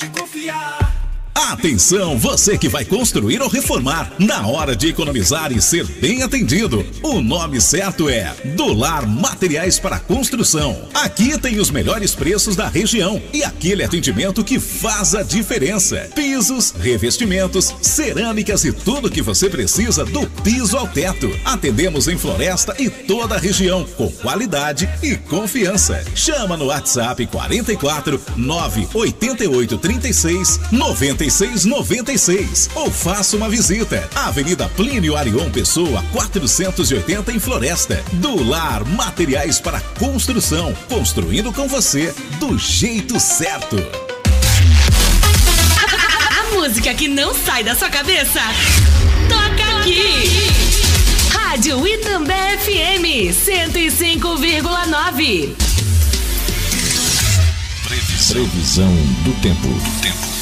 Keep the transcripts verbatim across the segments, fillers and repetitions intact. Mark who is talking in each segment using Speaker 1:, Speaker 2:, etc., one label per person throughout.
Speaker 1: pode confiar.
Speaker 2: Atenção, você que vai construir ou reformar. Na hora de economizar e ser bem atendido, o nome certo é Dolar Materiais para Construção. Aqui tem os melhores preços da região e aquele atendimento que faz a diferença. Pisos, revestimentos, cerâmicas e tudo que você precisa do piso ao teto. Atendemos em Floresta e toda a região com qualidade e confiança. Chama no WhatsApp quarenta e quatro, nove oito oito, trinta e seis, noventa e seis noventa e seis ou faça uma visita. Avenida Plínio Arion Pessoa, quatrocentos e oitenta em Floresta. Dolar Materiais para Construção, construindo com você do jeito certo.
Speaker 3: A música que não sai da sua cabeça, toca aqui. Rádio Itambé F M cento e cinco vírgula nove.
Speaker 2: Previsão, Previsão do tempo. Tempo.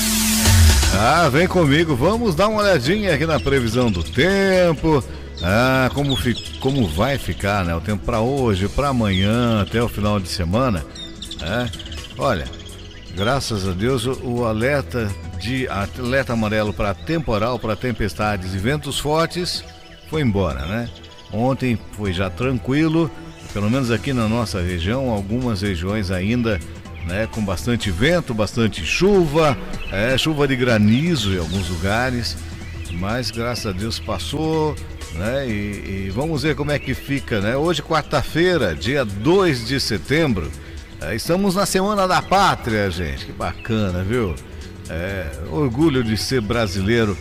Speaker 4: Ah, vem comigo, vamos dar uma olhadinha aqui na previsão do tempo. Ah, como, fi, como vai ficar, né? O tempo para hoje, para amanhã, até o final de semana. É, olha, graças a Deus, o, o alerta de alerta amarelo para temporal, para tempestades e ventos fortes foi embora, né? Ontem foi já tranquilo, pelo menos aqui na nossa região, algumas regiões ainda, né, com bastante vento, bastante chuva, é, chuva de granizo em alguns lugares, mas graças a Deus passou, né, e, e vamos ver como é que fica, né? Hoje, quarta-feira, dia dois de setembro, é, estamos na Semana da Pátria, gente, que bacana, viu? É, orgulho de ser brasileiro,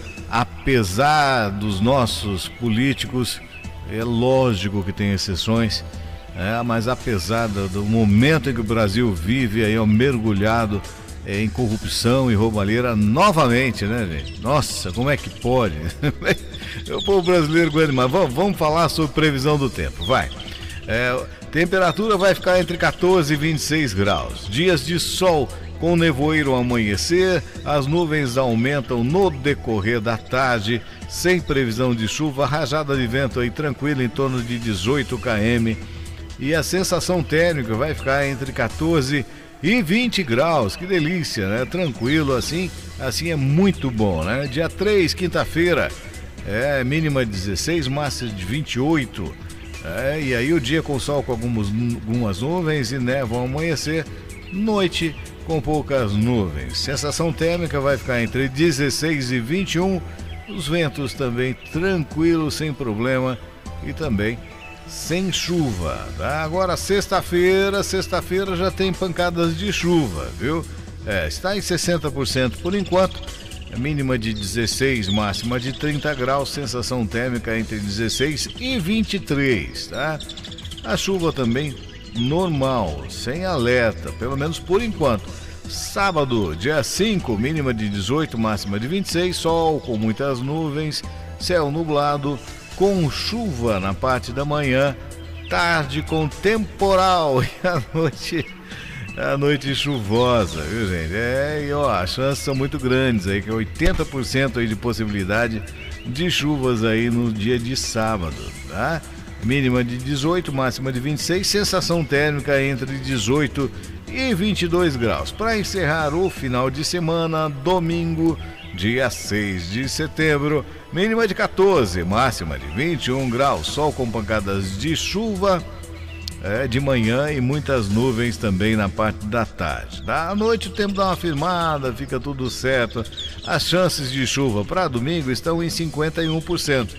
Speaker 4: apesar dos nossos políticos, é lógico que tem exceções. É, mas apesar do, do momento em que o Brasil vive aí, ó, mergulhado é, em corrupção e roubalheira novamente, né, gente? Nossa, como é que pode? O povo brasileiro aguenta, mas vamos, vamos falar sobre previsão do tempo, vai. É, temperatura vai ficar entre quatorze e vinte e seis graus. Dias de sol com nevoeiro ao amanhecer, as nuvens aumentam no decorrer da tarde, sem previsão de chuva, rajada de vento aí tranquila em torno de dezoito quilômetros. E a sensação térmica vai ficar entre quatorze e vinte graus, que delícia, né? Tranquilo assim, assim é muito bom, né? Dia três, quinta-feira, é mínima de dezesseis, máxima de vinte e oito. É, e aí o dia com sol com algumas, algumas nuvens e névoa ao amanhecer, noite com poucas nuvens. Sensação térmica vai ficar entre dezesseis e vinte e um, os ventos também tranquilos, sem problema e também sem chuva, tá? Agora sexta-feira, sexta-feira já tem pancadas de chuva, viu? É, está em sessenta por cento por enquanto, mínima de dezesseis, máxima de trinta graus, sensação térmica entre dezesseis e vinte e três, tá? A chuva também normal, sem alerta, pelo menos por enquanto. Sábado, dia cinco, mínima de dezoito, máxima de vinte e seis, sol com muitas nuvens, céu nublado, com chuva na parte da manhã, tarde com temporal e a noite, a noite chuvosa, viu, gente? É, e ó, as chances são muito grandes aí, que é oitenta por cento aí de possibilidade de chuvas aí no dia de sábado, tá? Mínima de dezoito, máxima de vinte e seis, sensação térmica entre dezoito e vinte e dois graus. Para encerrar o final de semana, domingo, dia seis de setembro, mínima de quatorze, máxima de vinte e um graus, sol com pancadas de chuva é, de manhã e muitas nuvens também na parte da tarde. À noite o tempo dá uma firmada, fica tudo certo. As chances de chuva para domingo estão em cinquenta e um por cento.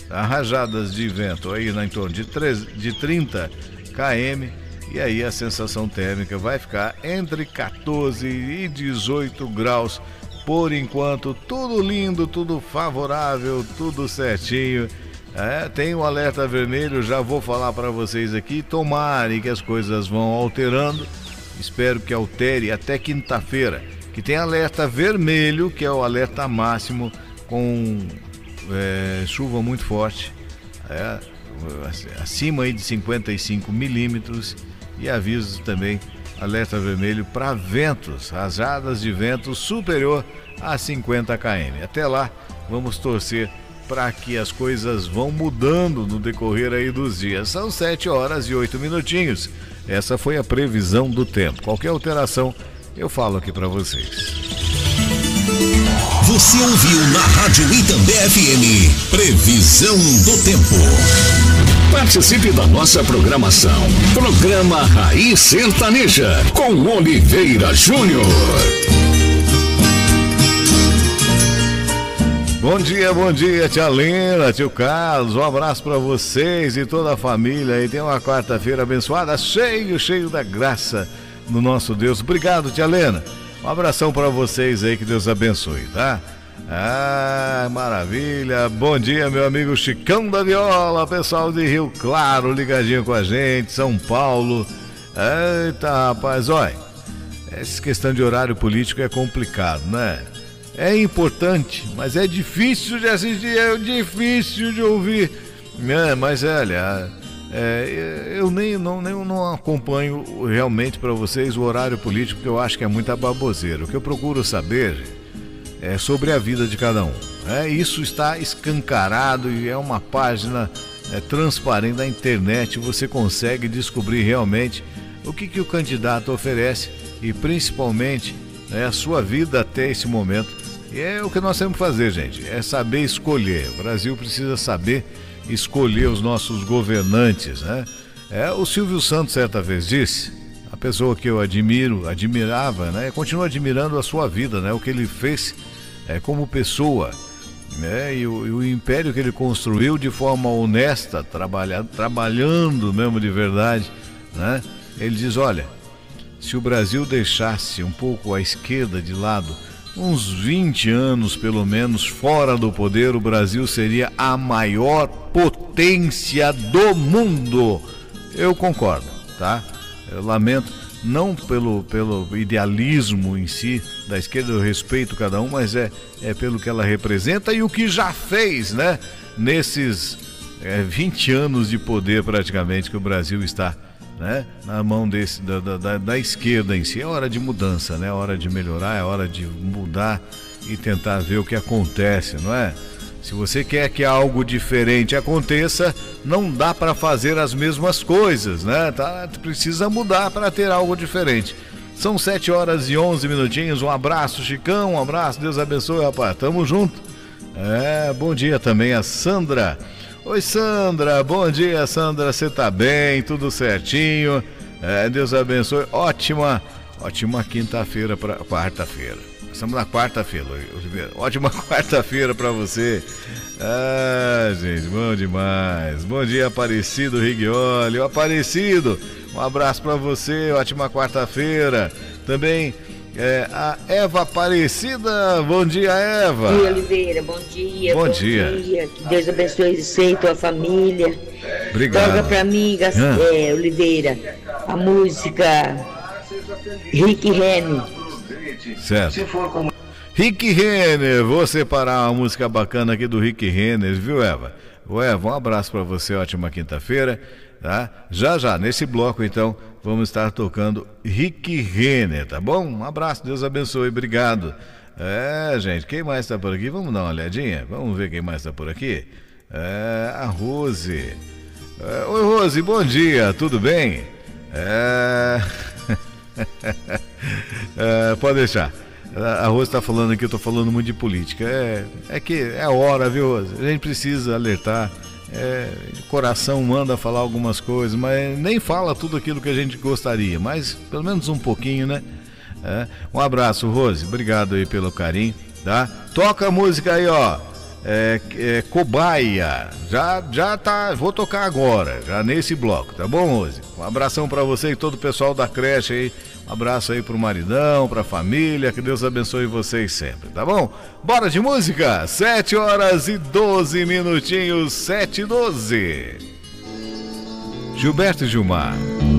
Speaker 4: Rajadas de vento aí na em torno de, treze, de trinta quilômetros e aí a sensação térmica vai ficar entre quatorze e dezoito graus. Por enquanto, tudo lindo, tudo favorável, tudo certinho. É, tem o alerta vermelho, já vou falar para vocês aqui. Tomara que as coisas vão alterando. Espero que altere até quinta-feira. Que tem alerta vermelho, que é o alerta máximo, com é, chuva muito forte. É, acima aí de cinquenta e cinco milímetros. E avisos também. Alerta vermelho para ventos, rajadas de vento superior a cinquenta quilômetros. Até lá, vamos torcer para que as coisas vão mudando no decorrer aí dos dias. São sete horas e oito minutinhos. Essa foi a previsão do tempo. Qualquer alteração, eu falo aqui para vocês.
Speaker 2: Você ouviu na Rádio Itambé F M, previsão do tempo.
Speaker 1: Participe da nossa programação. Programa Raiz Sertaneja, com Oliveira Júnior.
Speaker 4: Bom dia, bom dia, tia Lena, tio Carlos, um abraço para vocês e toda a família aí. Tem uma quarta-feira abençoada, cheio, cheio da graça do nosso Deus. Obrigado, tia Lena. Um abração para vocês aí, que Deus abençoe, tá? Ah, maravilha. Bom dia, meu amigo Chicão da Viola, pessoal de Rio Claro, ligadinho com a gente, São Paulo. Eita, rapaz, olha, essa questão de horário político é complicado, né? É importante, mas é difícil de assistir, é difícil de ouvir, né? Mas, olha, é, eu nem não, nem não acompanho realmente para vocês o horário político, porque eu acho que é muita baboseira. O que eu procuro saber é sobre a vida de cada um. É, isso está escancarado e é uma página é, transparente da internet. Você consegue descobrir realmente o que, que o candidato oferece e principalmente é, a sua vida até esse momento. E é o que nós temos que fazer, gente, é saber escolher. O Brasil precisa saber escolher os nossos governantes, né? É, o Silvio Santos certa vez disse, a pessoa que eu admiro, admirava, né? Continuo admirando a sua vida, né? O que ele fez é, como pessoa, né? E o, e o império que ele construiu de forma honesta, trabalha, trabalhando mesmo de verdade, né? Ele diz, olha, se o Brasil deixasse um pouco a esquerda de lado, uns vinte anos pelo menos fora do poder, o Brasil seria a maior potência do mundo. Eu concordo, tá? Eu lamento, não pelo, pelo idealismo em si da esquerda, eu respeito cada um, mas é, é pelo que ela representa e o que já fez, né? Nesses é, vinte anos de poder praticamente que o Brasil está, né, na mão desse, da, da, da esquerda em si. É hora de mudança, né? É hora de melhorar, é hora de mudar e tentar ver o que acontece, não é? Se você quer que algo diferente aconteça, não dá para fazer as mesmas coisas, né? Tá? Precisa mudar para ter algo diferente. São sete horas e onze minutinhos. Um abraço, Chicão, um abraço, Deus abençoe, rapaz. Tamo junto. É, bom dia também a Sandra. Oi, Sandra, bom dia, Sandra, você tá bem, tudo certinho, é, Deus abençoe, ótima, ótima quinta-feira, para quarta-feira, estamos na quarta-feira, Oliveira, ótima quarta-feira para você, ah, gente, bom demais, bom dia, Aparecido Rigioli, Aparecido, um abraço para você, ótima quarta-feira, também... É, a Eva Aparecida, bom dia, Eva.
Speaker 5: Bom dia, Oliveira, bom dia.
Speaker 4: Bom, bom dia.
Speaker 5: dia. Que Deus abençoe você e tua família.
Speaker 4: Obrigado.
Speaker 5: Toca pra mim,
Speaker 4: ah.
Speaker 5: é, Oliveira, a música Rick Renner.
Speaker 4: Certo. Rick Renner, vou separar uma música bacana aqui do Rick Renner, viu, Eva? Ô, Eva, um abraço pra você, ótima quinta-feira, tá? Já, já, nesse bloco, então, vamos estar tocando Rick Renner, tá bom? Um abraço, Deus abençoe, obrigado. É, gente, quem mais tá por aqui? Vamos dar uma olhadinha? Vamos ver quem mais tá por aqui? É, a Rose. É, oi, Rose, bom dia, tudo bem? É... é, pode deixar. A Rose tá falando aqui, eu tô falando muito de política. É, é que é a hora, viu, Rose? A gente precisa alertar. É, o coração manda falar algumas coisas, mas nem fala tudo aquilo que a gente gostaria, mas pelo menos um pouquinho, né? É, um abraço, Rose, obrigado aí pelo carinho, tá? Toca a música aí, ó, é, é, Cobaia, já, já tá, vou tocar agora, já nesse bloco, tá bom, Rose? Um abração pra você e todo o pessoal da creche aí, um abraço aí pro maridão, pra família, que Deus abençoe vocês sempre, tá bom? Bora de música, sete horas e doze minutinhos, sete e doze. Gilberto e Gilmar,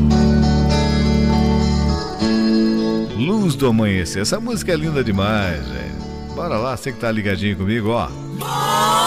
Speaker 4: Luz do Amanhecer, essa música é linda demais, velho. Bora lá, você que tá ligadinho comigo, ó.